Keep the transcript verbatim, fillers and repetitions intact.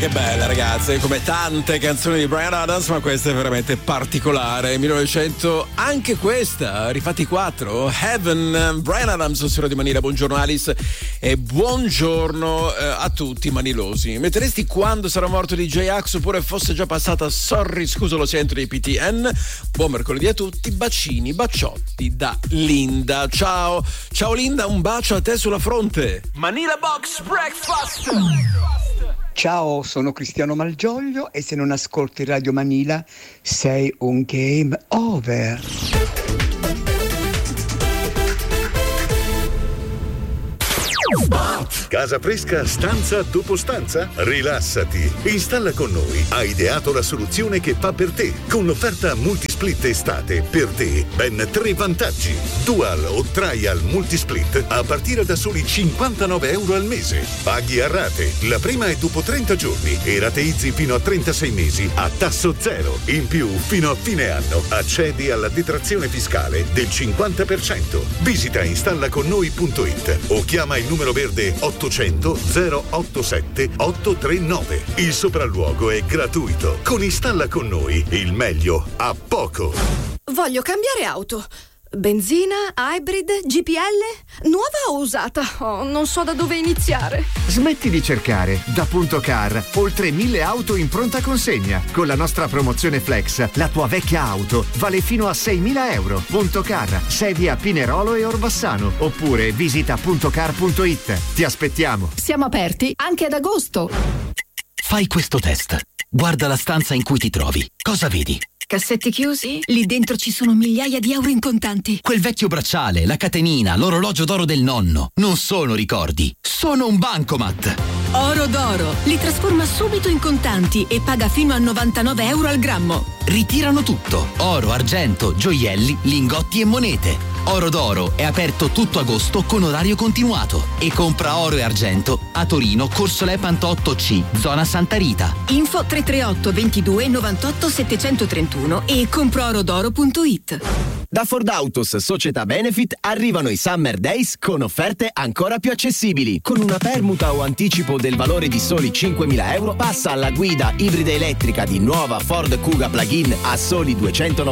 che bella, ragazzi, come tante canzoni di Bryan Adams, ma questa è veramente particolare. millenovecento, anche questa, rifatti quattro, Heaven. Bryan Adams su Radio Manila. Buongiorno Alice e buongiorno eh, a tutti manilosi. Metteresti Quando sarà morto D J Axe oppure Fosse già passata Sorry scusa lo sento dei P T N? Buon mercoledì a tutti, bacini, baciotti da Linda. Ciao, ciao Linda, un bacio a te sulla fronte. Manila Box Breakfast. Ciao, sono Cristiano Malgioglio e se non ascolti Radio Manila sei un game over. Casa fresca stanza dopo stanza? Rilassati. Installa con noi. Ha ideato la soluzione che fa per te. Con l'offerta Multisplit estate, per te ben tre vantaggi. Dual o Trial Multisplit a partire da soli cinquantanove euro al mese. Paghi a rate. La prima è dopo trenta giorni e rateizzi fino a trentasei mesi a tasso zero. In più, fino a fine anno, accedi alla detrazione fiscale del cinquanta per cento. Visita installaconnoi punto it o chiama il numero verde ottocento zero ottantasette ottocentotrentanove. Il sopralluogo è gratuito. Con Installa con noi il meglio a poco. Voglio cambiare auto. Benzina, hybrid, G P L? Nuova o usata? Oh, non so da dove iniziare. Smetti di cercare. Da Punto Car, oltre mille auto in pronta consegna. Con la nostra promozione Flex, la tua vecchia auto vale fino a seimila euro. Punto Car, sedi a Pinerolo e Orbassano. Oppure visita puntocar punto it. Ti aspettiamo. Siamo aperti anche ad agosto. Fai questo test. Guarda la stanza in cui ti trovi. Cosa vedi? Cassetti chiusi? Lì dentro ci sono migliaia di euro in contanti. Quel vecchio bracciale, la catenina, l'orologio d'oro del nonno. Non sono ricordi, sono un bancomat. Oro d'oro. Li trasforma subito in contanti e paga fino a novantanove euro al grammo. Ritirano tutto. Oro, argento, gioielli, lingotti e monete. Oro d'oro è aperto tutto agosto con orario continuato. E compra oro e argento a Torino, Corso Lepantotto C, zona Santa Rita. Info tre tre otto ventidue novantotto settecentotrentuno e comproorodoro punto it. Da Ford Autos Società Benefit arrivano i Summer Days con offerte ancora più accessibili. Con una permuta o anticipo del valore di soli cinquemila euro, passa alla guida ibrida elettrica di nuova Ford Kuga plug-in a soli duecentonovantanove